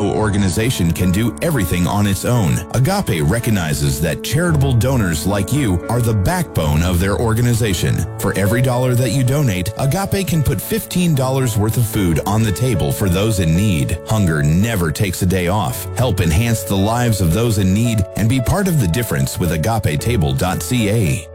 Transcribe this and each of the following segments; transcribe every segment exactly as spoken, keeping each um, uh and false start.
charitable organization can do everything on its own. Agape recognizes that charitable donors like you are the backbone of their organization. For every dollar that you donate, Agape can put fifteen dollars worth of food on the table for those in need. Hunger never takes a day off. Help enhance the lives of those in need and be part of the difference with agape table dot c a.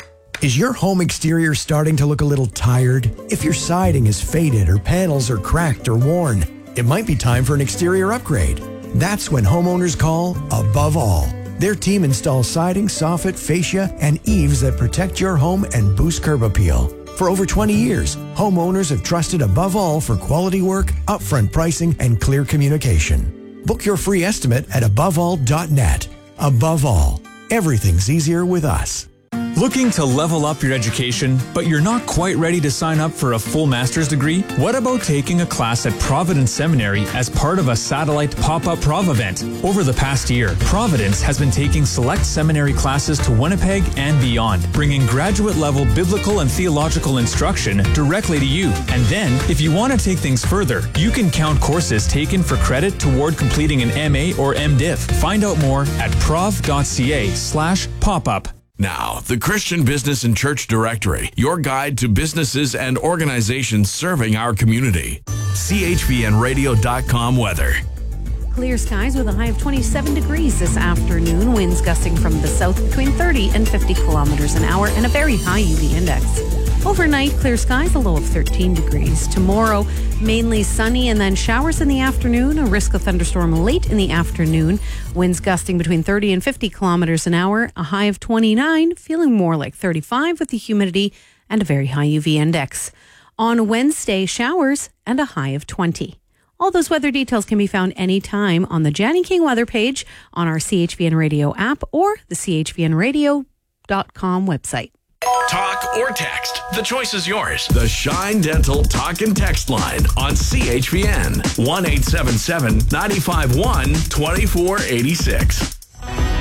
Is your home exterior starting to look a little tired? If your siding is faded or panels are cracked or worn, it might be time for an exterior upgrade. That's when homeowners call Above All. Their team installs siding, soffit, fascia, and eaves that protect your home and boost curb appeal. For over twenty years, homeowners have trusted Above All for quality work, upfront pricing, and clear communication. Book your free estimate at above all dot net. Above All, everything's easier with us. Looking to level up your education, but you're not quite ready to sign up for a full master's degree? What about taking a class at Providence Seminary as part of a satellite pop-up Prov event? Over the past year, Providence has been taking select seminary classes to Winnipeg and beyond, bringing graduate-level biblical and theological instruction directly to you. And then, if you want to take things further, you can count courses taken for credit toward completing an M A or MDiv. Find out more at prov dot c a slash pop-up. Now, the Christian Business and Church Directory, your guide to businesses and organizations serving our community. C H V N radio dot com weather. Clear skies with a high of twenty-seven degrees this afternoon. Winds gusting from the south between thirty and fifty kilometers an hour and a very high U V index. Overnight, clear skies, a low of thirteen degrees. Tomorrow, mainly sunny and then showers in the afternoon. A risk of thunderstorm late in the afternoon. Winds gusting between thirty and fifty kilometers an hour. A high of twenty-nine, feeling more like thirty-five with the humidity and a very high U V index. On Wednesday, showers and a high of twenty. All those weather details can be found anytime on the Janny King weather page, on our C H V N Radio app, or the C H V N radio dot com website. Talk or text. The choice is yours. The Shine Dental Talk and Text line on C H V N. one eight seven seven, nine five one, two four eight six.